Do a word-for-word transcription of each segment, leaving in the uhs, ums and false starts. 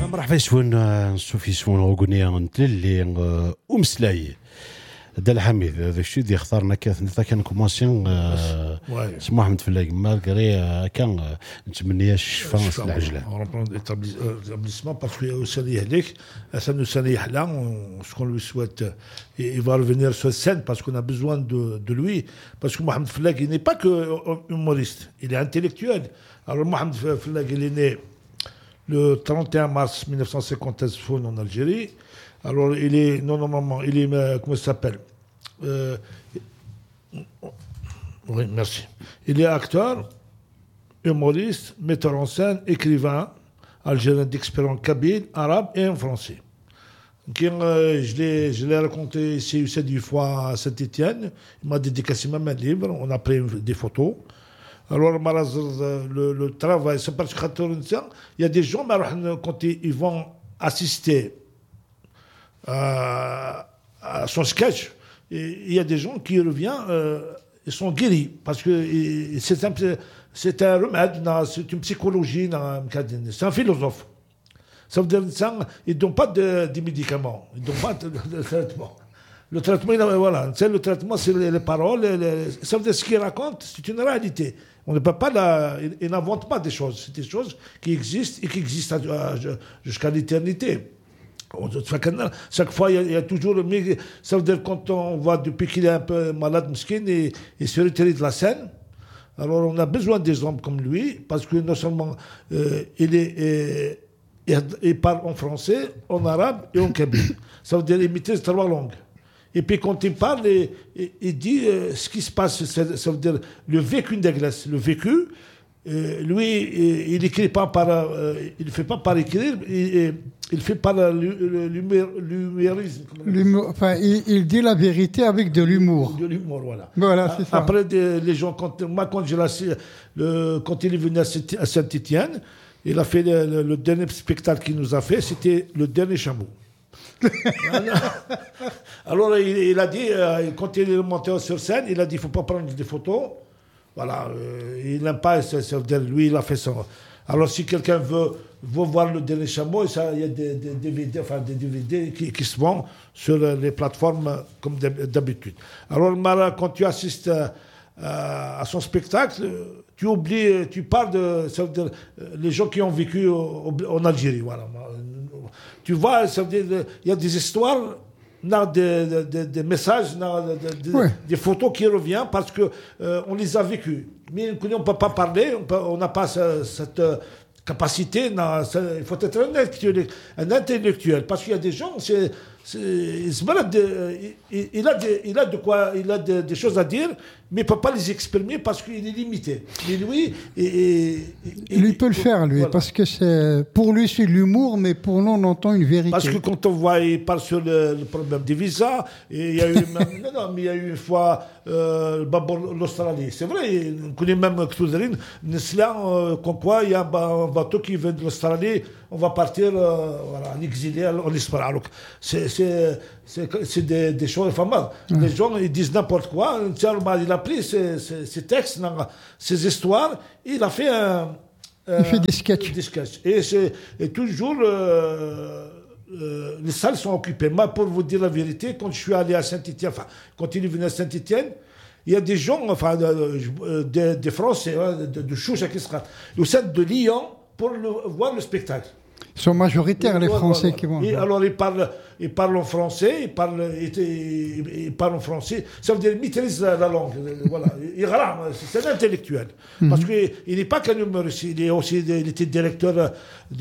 مرحبا شوين نشوف يسون أغنية نتلي أمسلاي دا الحميد هذا الشيء اللي اختارنا كاثنتا كان كوماسيون سمو أحمد فلاق مالغري كان نتمنى الشفاء العجلة. L'établissement parce que ça y est, ça nous ça y est là, ce qu'on lui souhaite, il va revenir sur scène parce qu'on a besoin de, de lui, parce que Mohamed Flag il n'est pas que humoriste, il est intellectuel. Alors Mohamed Flag il est né le trente et un mars mille neuf cent cinquante en Algérie. Alors, il est, non, normalement, il est, euh, comment ça s'appelle euh, Oui, merci. Il est acteur, humoriste, metteur en scène, écrivain, algérien d'expérience kabyle, arabe et en français. Donc, euh, je, l'ai, je l'ai raconté ici une fois à Saint-Étienne. Il m'a dédicacé même un livre, on a pris des photos. Alors, le, le travail, c'est parce qu'il y a des gens, quand ils vont assister à, à son sketch, il y a des gens qui reviennent, euh, ils sont guéris, parce que c'est un, c'est un remède, c'est une psychologie, c'est un philosophe. Ça veut dire qu'ils ne donnent pas de, de médicaments, ils ne donnent pas de, de, de traitement. Le traitement, voilà, c'est le traitement, c'est les, les paroles, les, ça veut dire ce qu'il raconte, c'est une réalité. On ne peut pas la, il n'invente pas des choses, c'est des choses qui existent et qui existent à, à, jusqu'à l'éternité. Chaque fois, il y, y a toujours. Ça veut dire quand on voit depuis qu'il est un peu malade, miskin, et il se retire de la scène. Alors, on a besoin des hommes comme lui, parce que non seulement euh, il, est, euh, il parle en français, en arabe et en kabyle. Ça veut dire qu'il maîtrise trois langues. Et puis quand il parle, il, il, il dit euh, ce qui se passe, ça veut dire le vécu de Grèce, le vécu. Euh, lui, il n'écrit pas par, euh, il ne fait pas par écrire, il, il fait par l'humorisme. Enfin, il, il dit la vérité avec de l'humour. De l'humour, voilà. Voilà, c'est ça. Après, de, les gens, quand, moi, quand, je le, quand il est venu à Saint-Étienne, il a fait le, le, le dernier spectacle qu'il nous a fait, c'était Le Dernier Chameau. Alors, il, il a dit, quand il est monté sur scène, il a dit, il ne faut pas prendre des photos. Voilà, euh, il n'aime pas, c'est, c'est, lui, il a fait ça. Alors, si quelqu'un veut, veut voir Le Dernier Chameau, il y a des, des, D V D, enfin, des D V D qui, qui se vendent sur les plateformes comme d'habitude. Alors, Mara, quand tu assistes à, à, à son spectacle, tu oublies, tu parles de, ça veut dire, les gens qui ont vécu au, en Algérie. Voilà. Tu vois, ça veut dire, il y a des histoires. Des, des, des messages, des, ouais. des photos qui reviennent parce qu'on euh, les a vécues. Mais on ne peut pas parler, on n'a pas ce, cette capacité. Ça, il faut être un intellectuel, un intellectuel parce qu'il y a des gens, c'est, c'est, il, se de, il, il, a de, il a de quoi, il a de, des choses à dire, mais il ne peut pas les exprimer parce qu'il est limité. Mais lui, et, et, et, lui peut le faire, lui, voilà. Parce que c'est, pour lui, c'est l'humour, mais pour nous, on entend une vérité. Parce que quand on voit, il parle sur le, le problème des visas, et il y a eu même, non, non, mais il y a eu une fois euh, l'Australie. C'est vrai, on connaît même que tout le monde, comme quoi il y a un bateau qui vient de l'Australie, on va partir euh, voilà, en exilé en Espagne. Alors, c'est, c'est, c'est, c'est des, des choses fameuses. Mmh. Les gens, ils disent n'importe quoi. Il a pris ces, ces, ces textes, ces histoires, il a fait un... Il fait des sketchs. Des sketchs. Et, c'est, et toujours, euh, euh, les salles sont occupées. Moi, pour vous dire la vérité, quand je suis allé à Saint-Étienne, enfin, quand il est venu à Saint-Étienne, il y a des gens, enfin, des, des Français, de, de Choucha qui sera au centre de Lyon pour le, voir le spectacle. Ils sont majoritaires, et, les Français voilà. qui vont. Et alors, ils parlent, ils parlent en français, ils parlent, ils, ils parlent en français. Ça veut dire qu'ils maîtrisent la, la langue. Voilà. Il rame, c'est un intellectuel. Mm-hmm. Parce qu'il n'est pas qu'un humoriste, il est aussi, il était directeur de,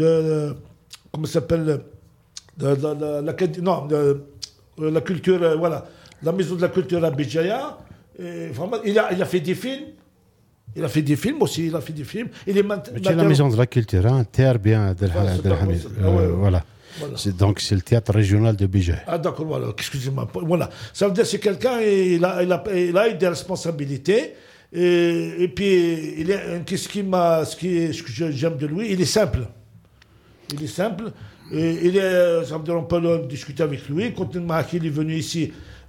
de comment ça s'appelle, de, de, de, de, non, de, de la culture, voilà, la maison de la culture à Béjaïa. Et vraiment, il a, il a fait des films. Il a fait des films aussi, il a fait des films. Il est maintenant. C'est la maison de la culture, hein, terre bien de Hamid. Voilà. Voilà. C'est, donc c'est le théâtre régional de Béjaïa. Ah d'accord, voilà, excusez-moi. Voilà. Ça veut dire que c'est quelqu'un, il a, il a, il a eu des responsabilités. Et, et puis, il est, qu'est-ce, qui m'a, ce, qui, ce que j'aime de lui, il est simple. Il est simple. Et, il est, ça veut dire on peut discuter avec lui. Quand il est venu ici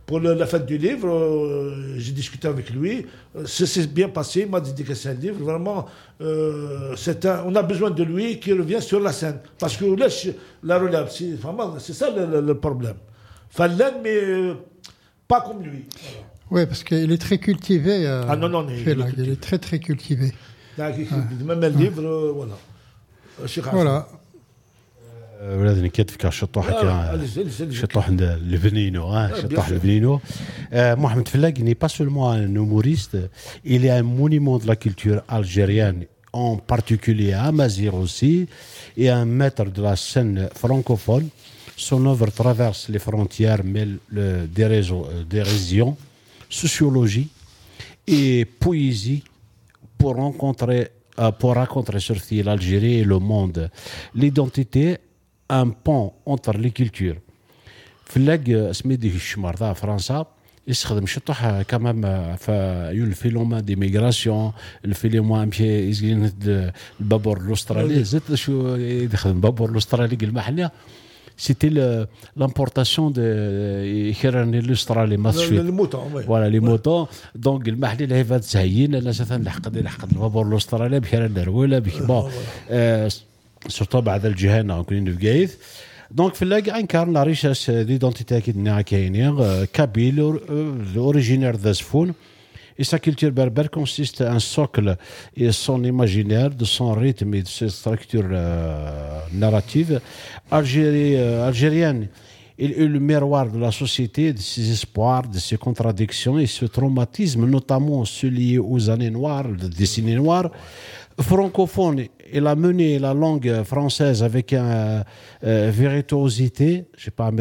pour le, la fête du livre, euh, j'ai discuté avec lui. Ça s'est bien passé, il m'a dédicacé un livre. Vraiment, euh, c'est un, on a besoin de lui qui revient sur la scène. Parce que là, la relève, c'est, vraiment, c'est ça le, le, le problème. Fallen, mais euh, pas comme lui. Oui, parce qu'il est très cultivé. Euh, ah non, non, il, il, est, il est très, très cultivé. Ah. Même un livre, euh, voilà. Voilà. ولادنا كتفكر شطوح شطوح البنينو اه شطوح البنينو محمد Fellag n'est pas seulement un humoriste, il est un monument de la culture algérienne, en particulier à Amazigh aussi, et un maître de la scène francophone. Son œuvre traverse les frontières, mêle le, des, réseaux, des régions, sociologie et poésie pour rencontrer, pour raconter surtout l'Algérie et le monde. L'identité, un pont entre les cultures. Fellag سميدي الشمر تاع فرنسا يستخدم شطح كمان في الفيلم دي ميغراسيون الفيلم مشي يزين البابور الاسترالي زدت شو يدخل البابور الاسترالي المحلي c'était le, l'importation de خيراني الاسترالي ما شوي voilà les moutons donc المحلي اللي هي تزين انا مثلا لحق لحق البابور الاسترالي بخيران الاولى بون surtout بعد الجهنم كاين في قايث donc Fellag incarne la richesse d'identité qui est kayenir kabyle originaire d'Azfoun et sa culture berbère consiste à un socle et son imaginaire de son rythme et de sa structure euh, narrative Algérie, euh, algérienne. Il est le miroir de la société, de ses espoirs, de ses contradictions et ce traumatisme, notamment ceux liés aux années noires, les décennies noires. Francophone, il a mené la langue française avec une euh, virtuosité, je ne sais pas,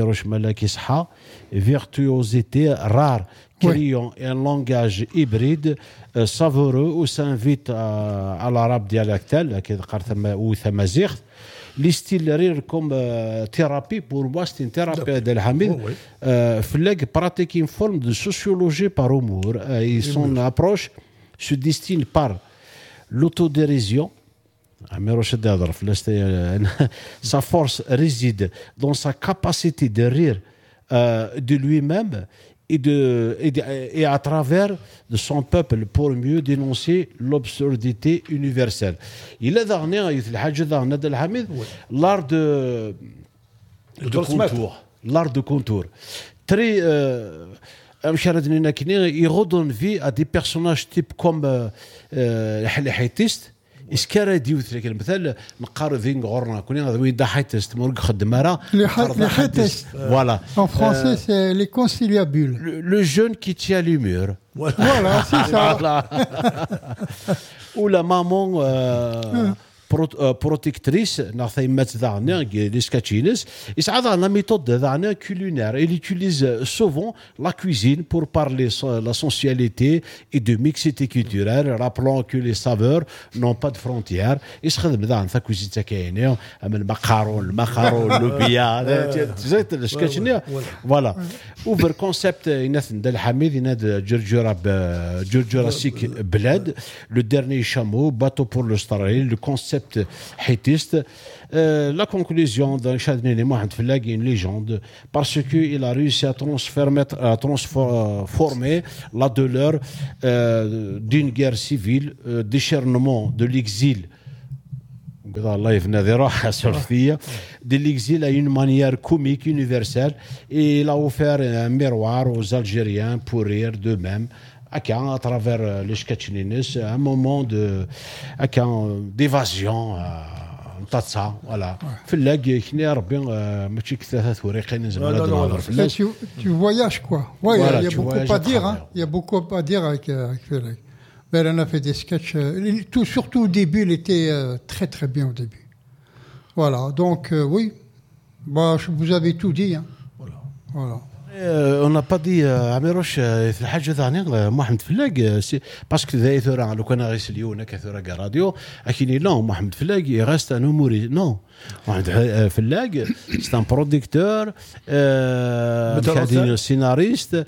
virtuosité rare, créant oui. un langage hybride, euh, savoureux, où s'invite à, à l'arabe dialectal, ou Amazigh. Les styles rire comme euh, thérapie, pour moi, c'est une thérapie d'El-Hamid. Oh, oui. euh, Fellag pratique une forme de sociologie par humour euh, et son oui. approche se destine par l'autodérision. Sa force réside dans sa capacité de rire euh, de lui-même et, de, et, de, et à travers de son peuple pour mieux dénoncer l'absurdité universelle. Il a dernier, l'art de, de contour. L'art de contour. Très... Euh, il redonne vie à des personnages types comme les Haïtistes. إسكارة ديوث لك المثال نقارو ذين غورنا كوني غادي دا حيتست مرق خدمارا les حيتست voilà en français euh, c'est les conciliabules le, le jeune qui tient l'humeur voilà c'est ça ou la maman euh, protectrice les sketchines et ça a la méthode culinaire il utilise souvent la cuisine pour parler de la sensualité et de mixité culturelle rappelant que les saveurs n'ont pas de frontières il se خدم dans sa cuisine تاعنا le macaron le macaron l'obia زيت السكتشنيه voilà over concept ينثن دال حميد يناد جرجرة جرجراسيك بلاد le dernier chameau bateau pour l'Australie le concept haïtiste. Euh, la conclusion d'un Chadni Mohamed Fellag est une légende parce qu'il a réussi à transformer, à transformer la douleur euh, d'une guerre civile, euh, déchaînement de l'exil. De l'exil à une manière comique universelle et il a offert un miroir aux Algériens pour rire d'eux-mêmes. À travers les sketchinines, un moment de, d'évasion, تاتسا voilà. Fellag كنا ربي ماشي كثاثات وريقين زعما هذا tu tu voyages quoi. Ouais, il y a beaucoup à dire hein. Il y a beaucoup à dire avec avec Fellag. Mais elle en a fait des sketchs tout surtout au début, il était euh, très très bien au début. Voilà, donc euh, oui. Bah vous avez tout dit hein. Voilà. Voilà. on n'a pas dit عميروش في الحاجه ثانيه محمد فلاق باسكو ذا ثورا لو كان غيسليونا كثورا راديو اكيد لا محمد فلاق ريست ان هوموري نو واحد فلاق سي ان بروديكتور كادين سيناريست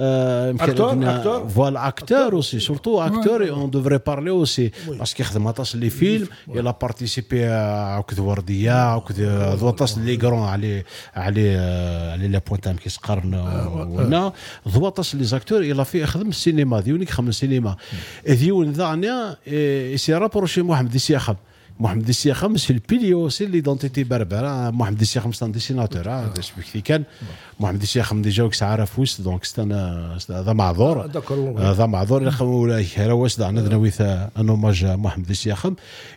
اكتور فوالا اكتور اوسي سورتو اكتور اون دوفري بارلي اوسي باسكو يخدم طاس لي فيلم يلا بارتيسيبي عكد ورديه عكد ذو طاس لي غرون علي علي علي لا بوين تاع كيس قرن ونا ذو طاس لي زاكتور يلا في يخدم السينما ديونيك خدم السينما ديون ذانيا سي رابروشي محمد السياخم محمد السياخم سي البيليو سي ليدونتيتي بربره محمد السياخم سي ان ديسيناتور اكسبليكي كان محمد السياخم ديجا وكس عارف وسط دونك استنا هذا معذور هذا معذور ولا هراوس دعنا نويث ان اوماج محمد السياخم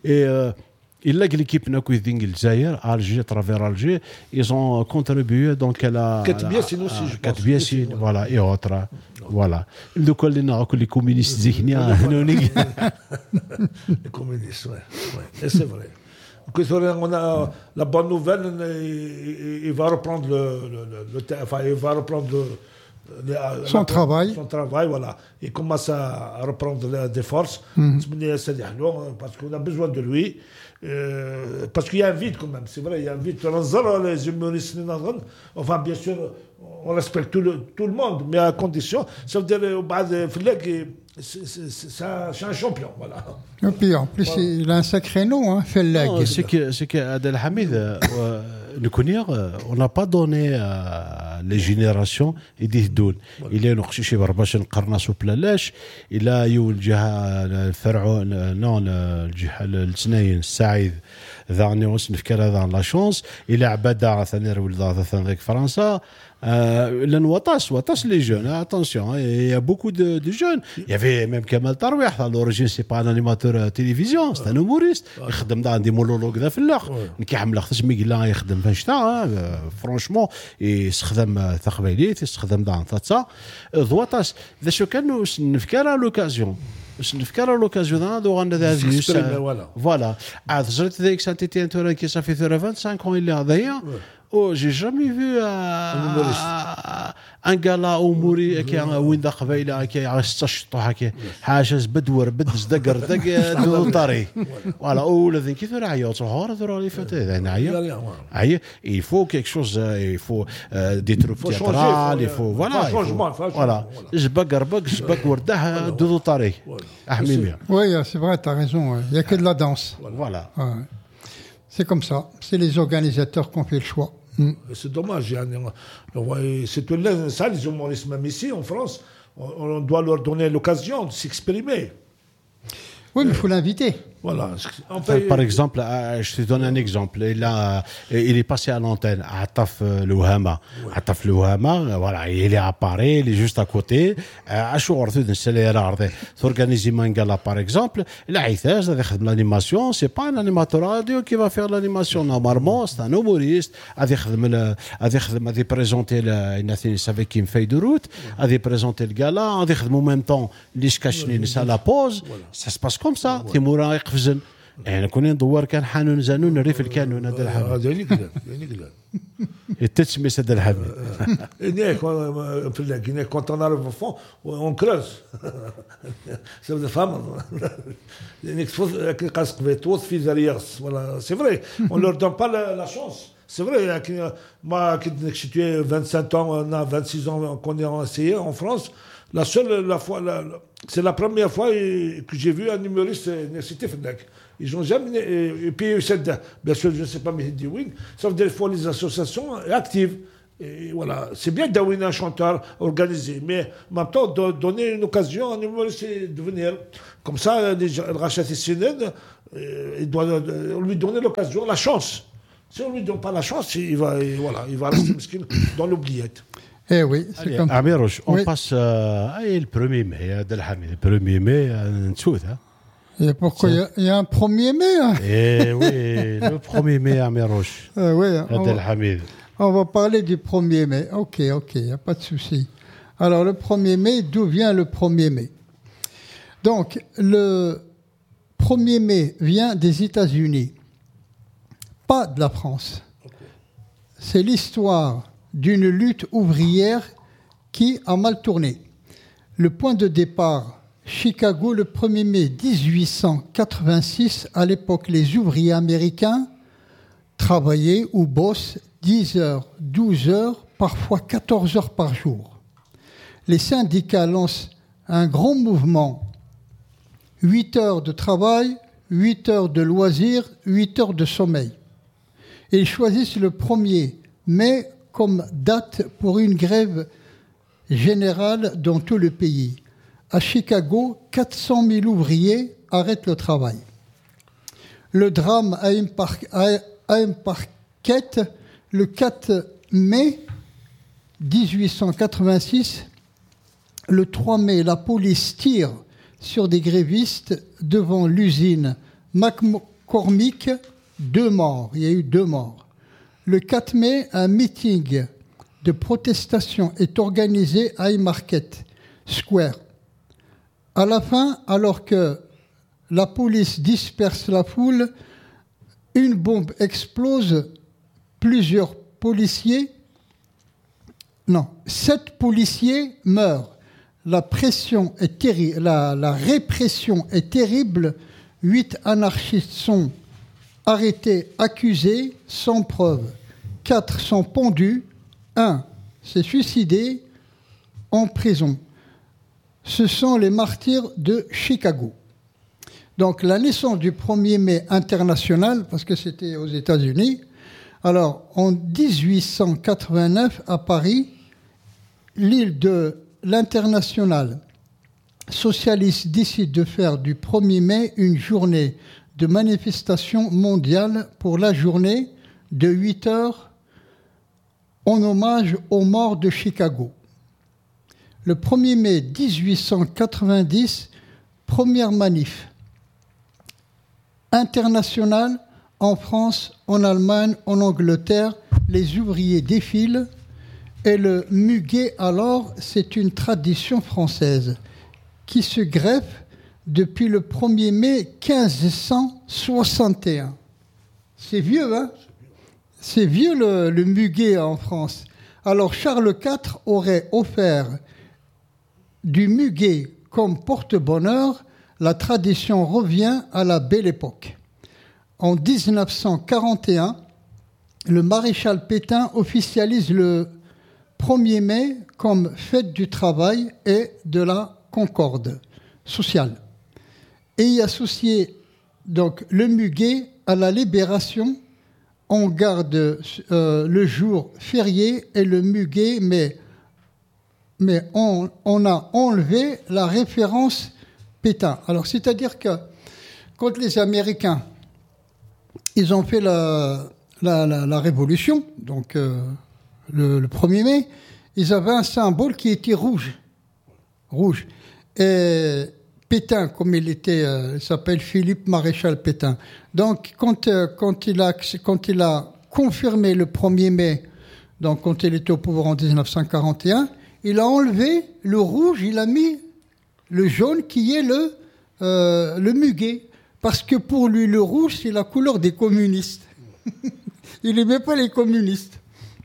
إلا l'équipe n'a qu'une dingue Zaïre, Alger, à travers Alger, ils ont contribué donc à la. Katbiassine aussi, je pense. Katbiassine, voilà, et autres, voilà. Le colline a que les communistes zihnia, non les communistes, ouais, ouais, et c'est vrai. On a la bonne nouvelle, il va reprendre le, le, le, le enfin, il va reprendre le. Son travail. Son travail, voilà. Il commence à reprendre des forces. Mm-hmm. Parce qu'on a besoin de lui. Euh, parce qu'il y a un vide quand même, c'est vrai, il y a un vide. Les humoristes, enfin, bien sûr, on respecte tout le, tout le monde, mais à condition, ça veut dire que c'est un champion, voilà. Et puis en plus, voilà. Il a un sacré nom, hein, Fellag. C'est que, c'est que Adel Hamid, nous connaissons, on n'a pas donné à les générations et des dons. Il y a une recherche barbache en Karnas ou Plalash, il a eu le Jha, le Pharaon, non, le Jha, le Tsnaïn, Saïd, ذاني ونفكر هذا لا شونس الى عباده ثاني ولد ثاني فرنسا لان وطاس وطاس لي جون اتونسيون il y a beaucoup de, de jeunes il y avait même Kamal Tarouih à l'origine c'est pas un animateur télévision c'est un humoriste يخدم دا عندي مونولوج ذا في الاخ كيعمل خص ميغلا يخدم في شتا فرونشمون يستخدم ثقبيليت يستخدم دا نطاطا ضواطاس ذا شو كانوا نفكر لوكازيون نفكر لوكازيون هذا غندا ذا فوالا عاد زرت ذيك سانتيتي انتورا كي صافي خمسة وعشرين اللي هذايا Oh, j'ai jamais vu un, un gars là au mourir qui a un winda قبيله qui a ستة كي حاجه بدور بد زدقر دق دو طري voilà او الذين كيف راعي صهور ذرا لي فات هنا عيا عيا il faut quelque chose il faut des trucs théâtrales il faut voilà voilà جبق ربق جبق ورده دو طري احميميه oui c'est vrai tu as raison il y a que de la danse voilà c'est comme ça c'est les organisateurs qui ont fait le choix. Mm. C'est dommage. C'est tout ça, les humoristes, même ici en France, on doit leur donner l'occasion de s'exprimer. Oui, mais il faut l'inviter. Voilà. Fait... Par exemple, je te donne un exemple. Il, a, il est passé à l'antenne à Ataf Louhama. Ouais. Ataf Louhama, voilà, il est à Paris, il est juste à côté. À Chourthud, c'est les rares. S'organiser Mangala, par exemple. Il a fait l'animation. C'est pas un animateur radio qui va faire l'animation. Normalement, c'est un humoriste. Il a présenté il savait qu'il me fait de route. Il a présenté le gala. En même temps, les sketchs, ça la pause. Ça se passe comme ça. Timoura يقفزن يعني كنا ندور كان حانون زانون الريف الكانون هذا الحال هذا يقدر يقدر التسميه هذا الحال هناك في هناك كنت نعرف فون اون كروز سي دو فام هناك كي قاسق بيتوث في زرياس ولا سي فري اون لور دون با لا شانس c'est vrai moi qui j'ai vingt-cinq ans on a vingt-six ans qu'on est essayé en France la seule la fois la, c'est la première fois que j'ai vu un humoriste c'était Fnac ils ont jamais et puis bien sûr je ne sais pas mais Dewin sauf des fois les associations actives et voilà c'est bien d'avoir un chanteur organisé mais en même temps de donner une occasion à un humoriste de venir comme ça le Rachat Sined il doit lui donner l'occasion la chance. Si on ne lui donne pas la chance, il va, voilà, il va rester dans l'oubliette. Eh oui, c'est Allez, comme ça. Amirouche, on oui. passe euh, le premier mai, le premier mai, Ntsoud. Et pourquoi il y, y a un premier mai hein? Eh oui, le premier mai, Amirouche. Euh, oui, on, on va parler du premier mai. Ok, ok, il n'y a pas de souci. Alors, le premier mai, d'où vient le premier mai? Donc, le premier mai vient des États-Unis. Pas de la France. C'est l'histoire d'une lutte ouvrière qui a mal tourné. Le point de départ, Chicago, le premier mai dix-huit cent quatre-vingt-six. À l'époque, les ouvriers américains travailler ou bossent dix heures, douze heures, parfois quatorze heures par jour. Les syndicats lancent un grand mouvement. huit heures de travail, huit heures de loisirs, huit heures de sommeil. Ils choisissent le premier mai comme date pour une grève générale dans tout le pays. À Chicago, quatre cent mille ouvriers arrêtent le travail. Le drame a une, par- a une parquette le quatre mai dix-huit cent quatre-vingt-six. Le trois mai, la police tire sur des grévistes devant l'usine McCormick. Deux morts, il y a eu deux morts. Le quatre mai, un meeting de protestation est organisé à Haymarket Square. À la fin, alors que la police disperse la foule, une bombe explose, plusieurs policiers, non, sept policiers meurent. La pression est terrible, la, la répression est terrible. Huit anarchistes sont arrêtés, accusés, sans preuve. Quatre sont pendus. Un s'est suicidé en prison. Ce sont les martyrs de Chicago. Donc la naissance du premier mai international, parce que c'était aux États-Unis. Alors en dix-huit cent quatre-vingt-neuf, à Paris, l'île de l'Internationale socialiste décide de faire du premier mai une journée de manifestation mondiale pour la journée de huit heures en hommage aux morts de Chicago. Le premier mai dix-huit cent quatre-vingt-dix, première manif internationale en France, en Allemagne, en Angleterre, les ouvriers défilent et le muguet, alors, c'est une tradition française qui se greffe depuis le premier mai quinze cent soixante et un. C'est vieux, hein ? C'est vieux le, le muguet en France. Alors Charles quatre aurait offert du muguet comme porte-bonheur. La tradition revient à la belle époque. En dix-neuf cent quarante et un, le maréchal Pétain officialise le premier mai comme fête du travail et de la concorde sociale. Et y associer donc le muguet à la libération. On garde euh, le jour férié et le muguet, mais, mais on, on a enlevé la référence Pétain. Alors, c'est-à-dire que quand les Américains, ils ont fait la, la, la, la révolution, donc euh, le, le premier mai, ils avaient un symbole qui était rouge. Rouge. Et Pétain, comme il était, euh, il s'appelle Philippe Maréchal Pétain. Donc, quand, euh, quand, il a, quand il a confirmé le premier mai, donc quand il était au pouvoir en dix-neuf cent quarante et un, il a enlevé le rouge, il a mis le jaune qui est le, euh, le muguet. Parce que pour lui, le rouge, c'est la couleur des communistes. Il n'aimait pas les communistes.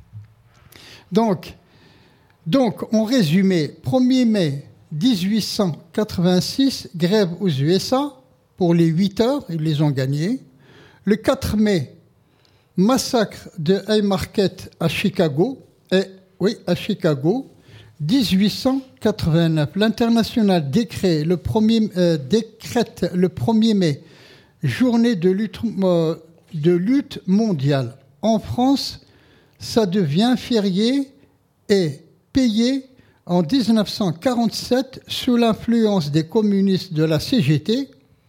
Donc, donc, en résumé, premier mai dix-huit cent quatre-vingt-six, grève aux U S A pour les huit heures, ils les ont gagnés. Le quatre mai, massacre de Haymarket à Chicago, et, oui, à Chicago, dix-huit cent quatre-vingt-neuf. L'Internationale décrète le premier, euh, décrète le premier mai journée de lutte, euh, de lutte mondiale. En France, ça devient férié et payé en dix-neuf cent quarante-sept sous l'influence des communistes de la C G T.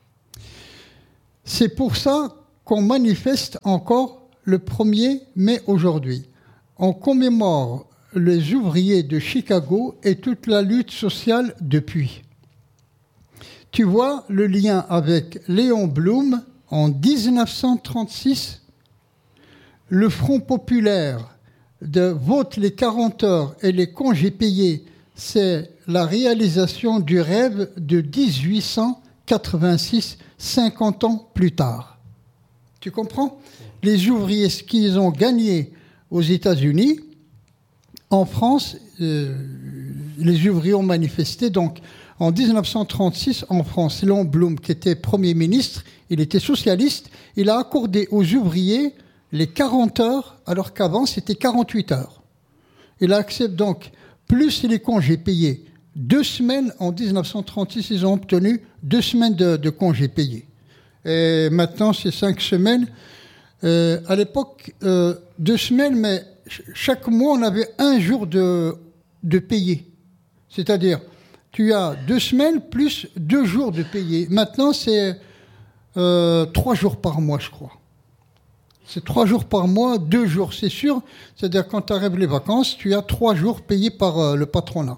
C'est pour ça qu'on manifeste encore le premier mai aujourd'hui. On commémore les ouvriers de Chicago et toute la lutte sociale depuis. Tu vois le lien avec Léon Blum en dix-neuf cent trente-six, le Front populaire de vote les quarante heures et les congés payés, c'est la réalisation du rêve de dix-huit cent quatre-vingt-six, cinquante ans plus tard. Tu comprends ? Les ouvriers, ce qu'ils ont gagné aux États-Unis, en France, euh, les ouvriers ont manifesté. Donc, en dix-neuf cent trente-six, en France, Léon Blum, qui était Premier ministre, il était socialiste, il a accordé aux ouvriers les quarante heures, alors qu'avant, c'était quarante-huit heures. Il accepte donc plus les congés payés. Deux semaines, en dix-neuf cent trente-six, ils ont obtenu deux semaines de, de congés payés. Et maintenant, c'est cinq semaines. Euh, à l'époque, euh, deux semaines, mais chaque mois, on avait un jour de, de payé. C'est-à-dire, tu as deux semaines plus deux jours de payé. Maintenant, c'est euh, trois jours par mois, je crois. C'est trois jours par mois, deux jours, c'est sûr. C'est-à-dire, quand tu arrives les vacances, tu as trois jours payés par euh, le patronat.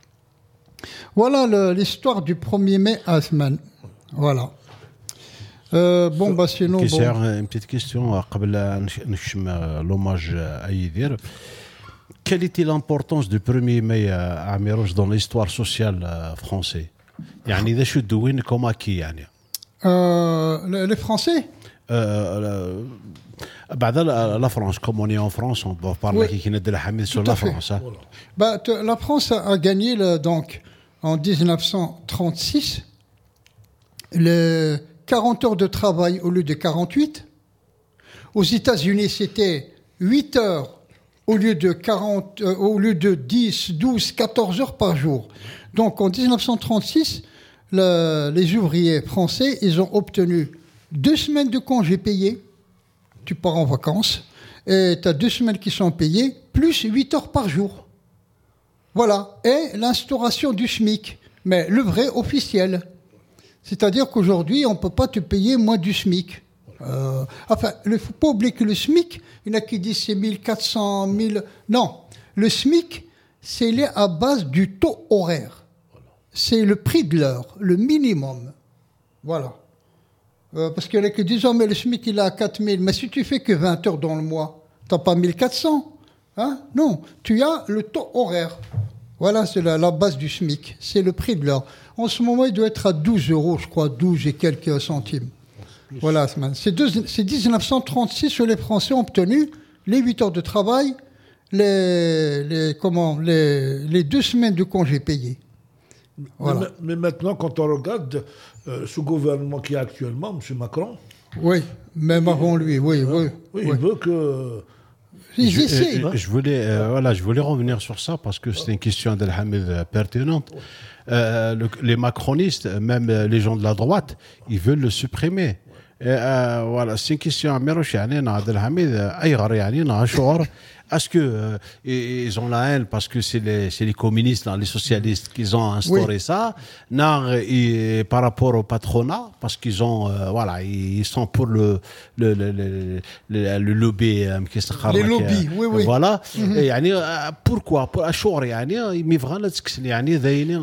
Voilà le, l'histoire du premier mai à Asman. Voilà. Euh, bon, bah sinon... Bon. Une petite question, avant de l'hommage à Yidir. Quelle était l'importance du premier mai à Amirouche dans l'histoire sociale française? يعني إذا شو تدوين كما كي يعني. Les Français? Euh, بعد la France, comme on est en France, on peut parler qui n'est de la Hamid sur la France. Hein. Bah, la France a gagné le, donc en dix-neuf cent trente-six les quarante heures de travail au lieu de quarante-huit. Aux États-Unis, c'était huit heures au lieu de quarante, euh, au lieu de dix, douze, quatorze heures par jour. Donc en dix-neuf cent trente-six, le, les ouvriers français, ils ont obtenu deux semaines de congés payés. Tu pars en vacances et tu as deux semaines qui sont payées, plus huit heures par jour. Voilà. Et l'instauration du SMIC, mais le vrai officiel. C'est-à-dire qu'aujourd'hui, on ne peut pas te payer moins du SMIC. Euh, enfin, il ne faut pas oublier que le SMIC, il y en a qui disent c'est mille quatre cents, mille... Non, le SMIC, c'est lié à base du taux horaire. C'est le prix de l'heure, le minimum. Voilà. Euh, parce qu'il y en a qui disent, oh, mais le SMIC, il est à quatre mille. Mais si tu fais que vingt heures dans le mois, tu n'as pas mille quatre cents. Hein? Non, tu as le taux horaire. Voilà, c'est la, la base du SMIC. C'est le prix de l'heure. En ce moment, il doit être à douze euros, je crois, douze et quelques centimes. Voilà, c'est, deux, c'est dix-neuf cent trente-six où les Français ont obtenu les huit heures de travail, les, les, comment, les, les deux semaines de congés payés. Voilà. Mais, mais maintenant, quand on regarde euh, ce gouvernement qui est actuellement, M. Macron... Oui, même avant lui, oui, oui. Oui, oui. il veut que... Je, je, je, voulais, euh, voilà, je voulais revenir sur ça parce que c'est une question d'El-Hamid pertinente. Euh, le, les macronistes, même les gens de la droite, ils veulent le supprimer. Et, euh, voilà, c'est une question à Miroch, est-ce que euh, ils ont la haine parce que c'est les, c'est les communistes, les socialistes qui ont instauré oui. ça, non, et, par rapport au patronat, parce qu'ils ont, euh, voilà, ils sont pour le le le le, le, le lobby, euh, les lobbies, oui, oui. Voilà. Mm-hmm. Et, yani, euh, pourquoi? Pour ashur, yani, ils vraiment yani,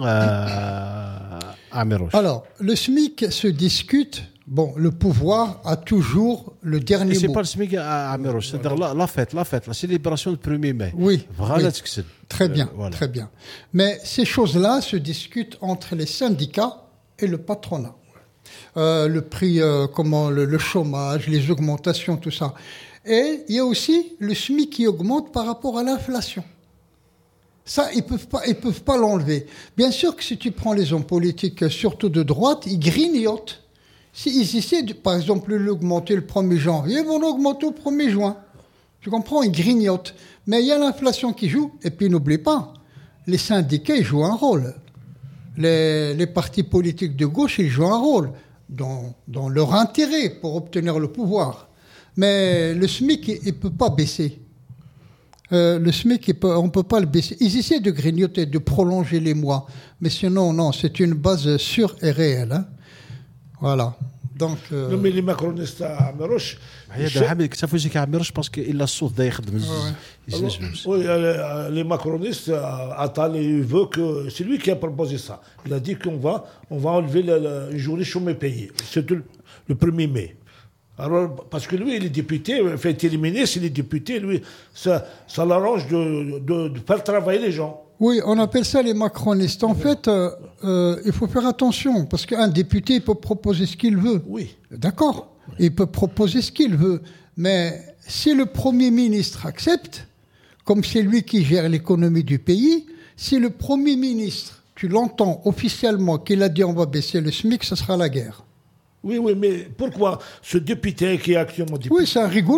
alors, le SMIC se discute. Bon, le pouvoir a toujours le dernier et c'est mot. C'est pas le SMIC à Amirouche, c'est-à-dire la, la fête, la fête, la célébration du premier mai. Oui, voilà, oui. Très bien, euh, voilà. Très bien. Mais ces choses-là se discutent entre les syndicats et le patronat. Euh, le prix, euh, comment, le, le chômage, les augmentations, tout ça. Et il y a aussi le SMIC qui augmente par rapport à l'inflation. Ça, ils peuvent pas, ils peuvent pas l'enlever. Bien sûr que si tu prends les hommes politiques, surtout de droite, ils grignotent. S'ils essaient, de, par exemple, de l'augmenter le premier janvier, ils vont l'augmenter au premier juin. Tu comprends? Ils grignotent. Mais il y a l'inflation qui joue. Et puis, n'oublie pas, les syndicats, ils jouent un rôle. Les, les partis politiques de gauche, ils jouent un rôle dans, dans leur intérêt pour obtenir le pouvoir. Mais le SMIC, il ne peut pas baisser. Euh, le SMIC, peut, on ne peut pas le baisser. Ils essaient de grignoter, de prolonger les mois. Mais sinon, non, c'est une base sûre et réelle. Hein. Voilà. Donc, euh... non, mais les macronistes à Amirouche. Ça faisait qu'à Amirouche parce qu'il a sauté d'ailleurs. Oui, les macronistes, Attal, il veut que. C'est lui qui a proposé ça. Il a dit qu'on va, on va enlever la, la, une journée chômage payé. C'est le, le premier mai. Alors, parce que lui, il est député, il fait éliminer, s'il est député, lui, ça, ça l'arrange de, de, de faire travailler les gens. Oui, on appelle ça les macronistes. En fait, euh, euh, il faut faire attention, parce qu'un député peut proposer ce qu'il veut. Oui. D'accord. Il peut proposer ce qu'il veut. Mais si le Premier ministre accepte, comme c'est lui qui gère l'économie du pays, si le Premier ministre, tu l'entends officiellement, qu'il a dit on va baisser le SMIC, ce sera la guerre. Oui, oui, mais pourquoi ce député qui est actuellement député... Oui, c'est un rigolo.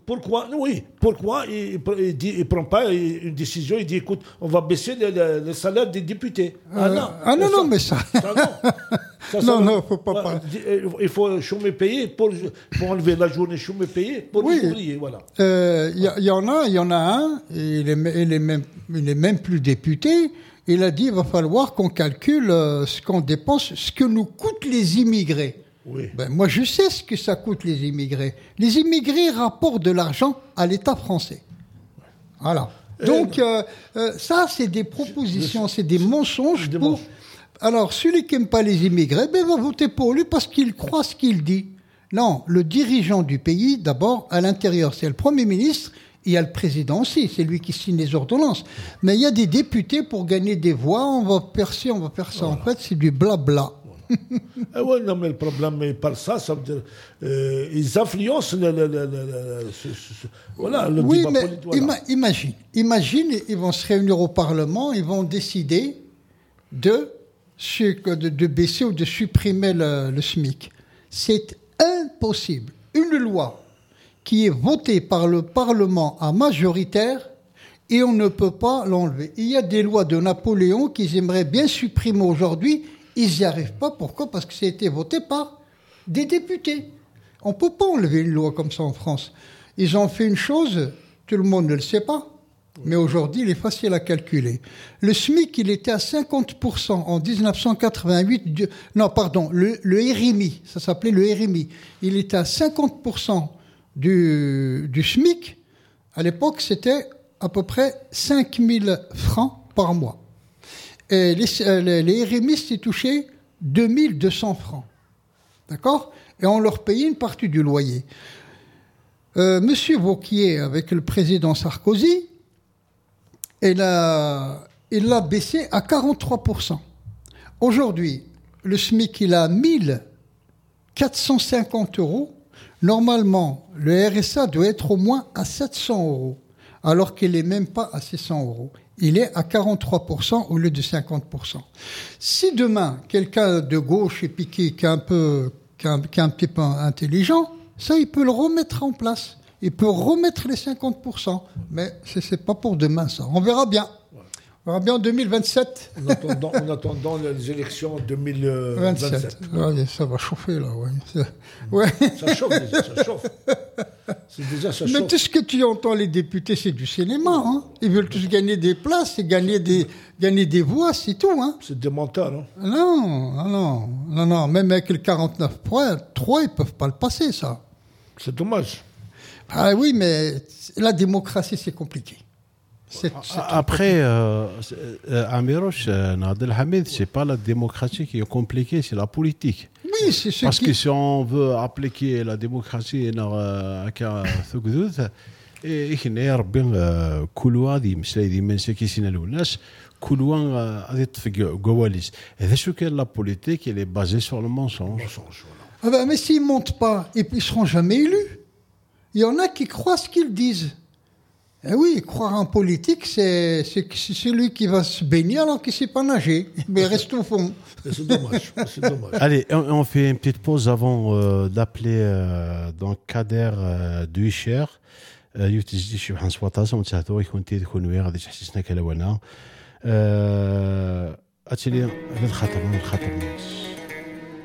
pourquoi, oui, pourquoi il ne prend pas une décision, il dit écoute, on va baisser le, le, le salaire des députés. Euh, ah non, ah, non, ça, non, mais ça. ça non, ça, non, non, faut pas. Voilà, il faut chômer payé pour, pour enlever la journée chômer payé pour oui. les ouvriers. Voilà. Il euh, y, y en a, il y en a un, et il est, il est même, il est même plus député. Il a dit il va falloir qu'on calcule euh, ce qu'on dépense, ce que nous coûtent les immigrés. Oui. Ben, moi, je sais ce que ça coûte, les immigrés. Les immigrés rapportent de l'argent à l'État français. Voilà. Donc, euh, euh, ça, c'est des propositions, c'est des mensonges pour... Alors, celui qui n'aime pas les immigrés, ben, va voter pour lui parce qu'il croit ce qu'il dit. Non, le dirigeant du pays, d'abord, à l'intérieur, c'est le Premier ministre. Il y a le président aussi, c'est lui qui signe les ordonnances. Mais il y a des députés pour gagner des voix, on va percer, on va faire ça. Voilà. En fait, c'est du blabla. Eh ouais, non, mais le problème, mais par ça, ça veut dire euh, ils influencent le, le, le, le, ce, ce, voilà, le oui, débat mais politique. Voilà. Ima- imagine, imagine, ils vont se réunir au Parlement, ils vont décider de, de, de baisser ou de supprimer le, le SMIC. C'est impossible. Une loi qui est votée par le Parlement à majoritaire et on ne peut pas l'enlever. Il y a des lois de Napoléon qu'ils aimeraient bien supprimer aujourd'hui. Ils n'y arrivent pas. Pourquoi ? Parce que ça a été voté par des députés. On ne peut pas enlever une loi comme ça en France. Ils ont fait une chose, tout le monde ne le sait pas, mais aujourd'hui, il est facile à calculer. Le SMIC, il était à cinquante pour cent en dix-neuf cent quatre-vingt-huit. Du, non, pardon, le, le R M I, ça s'appelait le R M I. Il était à cinquante pour cent du, du SMIC. À l'époque, c'était à peu près cinq mille francs par mois. Et les, les, les R M I s'y touchaient deux mille deux cents francs. D'accord ? Et on leur payait une partie du loyer. Euh, Monsieur Wauquiez, avec le président Sarkozy, il l'a il l'a baissé à quarante-trois pour cent. Aujourd'hui, le SMIC, il a mille quatre cent cinquante euros. Normalement, le R S A doit être au moins à sept cents euros, alors qu'il n'est même pas à six cents euros. Il est à quarante-trois pour cent au lieu de cinquante pour cent. Si demain, quelqu'un de gauche est piqué, qui est un peu, qui est un, qui est un petit peu intelligent, ça, il peut le remettre en place. Il peut remettre les cinquante pour cent. Mais ce n'est pas pour demain, ça. On verra bien. On verra bien en deux mille vingt-sept. En attendant, en attendant les élections deux mille vingt-sept. vingt-sept. Ouais, ça va chauffer, là. Ouais. Ouais. Ça chauffe déjà, ça chauffe. C'est déjà, ça chauffe. Mais tout ce que tu entends, les députés, c'est du cinéma. Hein. Ils veulent tous gagner des places et gagner des, gagner des voix, c'est tout. Hein. C'est des menteurs, hein. Non, non, non, non. Même avec le quarante-neuf points, trois, ils ne peuvent pas le passer, ça. C'est dommage. Ah oui, mais la démocratie, c'est compliqué. C'est, c'est Après, euh, euh, Amiroche, euh, Nadel Hamid, c'est pas la démocratie qui est compliquée, c'est la politique. Oui, c'est ce Parce qui... que si on veut appliquer la démocratie dans ثقدود إحنا ربي كل واحد مسلا دي من سكيسين الناس كل واحد غادي يطفق جواليس هذا شو كان لا بوليتيك elle est basée sur le mensonge. Ah ben, mais s'ils montent pas et puis ils seront jamais élus. Il y en a qui croient ce qu'ils disent. Eh oui, croire en politique, c'est, c'est, c'est celui qui va se baigner alors qu'il ne sait pas nager. Mais reste au fond. C'est dommage. C'est dommage. Allez, on, on fait une petite pause avant euh, d'appeler euh, donc Kader euh, Duicher. يوتجدي شي بحال سواطاس ومتاعتو يكون تيكون ويا غادي تحسسنا كلاوانا. أه... أتلي هذا الخطر من الخطر.